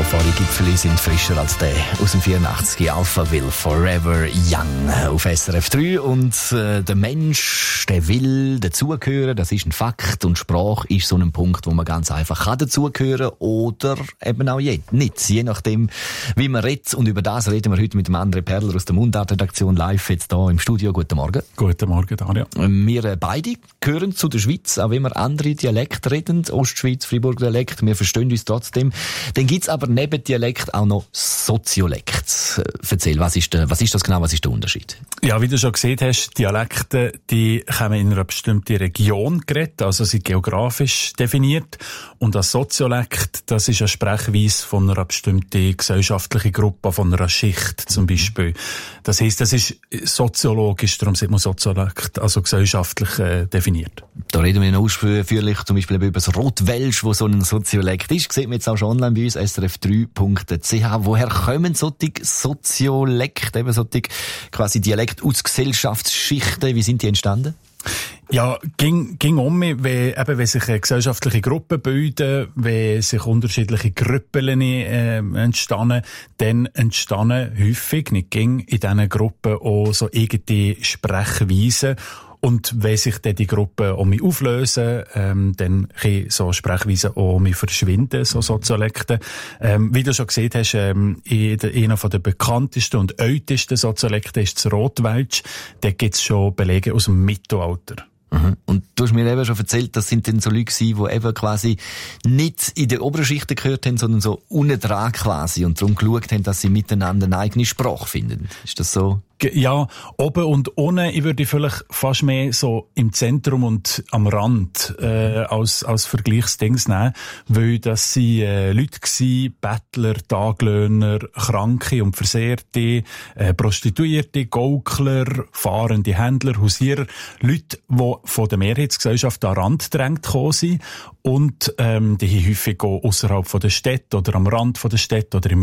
Gipfeli sind frischer als der aus dem 84 Alphaville Forever Young auf SRF 3. Und der Mensch, der will dazugehören, das ist ein Fakt. Und Sprache ist so ein Punkt, wo man ganz einfach kann dazugehören oder eben auch nicht. Je nachdem, wie man redet. Und über das reden wir heute mit dem André Perler aus der Mundart-Redaktion live jetzt hier im Studio. Guten Morgen. Guten Morgen, Daria. Wir beide gehören zu der Schweiz, auch wenn wir andere Dialekte reden. Ostschweiz, Fribourg Dialekt, wir verstehen uns trotzdem. Dann gibt's aber neben Dialekt auch noch Soziolekt. Erzähl, was ist das genau, was ist der Unterschied? Ja, wie du schon gesehen hast, Dialekte, die kommen in einer bestimmten Region geredet, also sind geografisch definiert. Und ein Soziolekt, das ist eine Sprechweise von einer bestimmten gesellschaftlichen Gruppe, von einer Schicht zum Beispiel. Das heisst, das ist soziologisch, darum sagt man Soziolekt, also gesellschaftlich definiert. Da reden wir noch ausführlich zum Beispiel über das Rotwelsch, wo so ein Soziolekt ist. Sieht man jetzt auch schon online bei uns, srf3.ch. Woher kommen solche Soziolekte, eben solche quasi Dialekte aus Gesellschaftsschichten? Wie sind die entstanden? Ja, ging wenn sich gesellschaftliche Gruppen bilden, wenn sich unterschiedliche Gruppen entstanden, dann entstanden häufig, nicht ging in diesen Gruppen auch so eigene Sprechweisen. Und wenn sich dann die Gruppen auch mehr auflösen, dann können so Sprechweisen auch mehr verschwinden, so Soziolekte. Wie du schon gesehen hast, einer der bekanntesten und ältesten Soziolekte ist das Rotwelsch. Da gibt's schon Belege aus dem Mittelalter. Mhm. Und du hast mir eben schon erzählt, das sind dann so Leute gewesen, die eben quasi nicht in der oberen Schicht gehört haben, sondern so unten dran quasi und darum geschaut haben, dass sie miteinander eine eigene Sprache finden. Ist das so? Ja, oben und unten, ich würde vielleicht fast mehr so im Zentrum und am Rand als Vergleichsdings nehmen, weil das sind Leute gsi, Bettler, Taglöhner, Kranke und Versehrte, Prostituierte, Gaukler, fahrende Händler, Hausierer, Leute, die von der Mehrheitsgesellschaft an den Rand gedrängt gekommen sind und die haben häufig auch ausserhalb von der Stadt oder am Rand von der Stadt oder im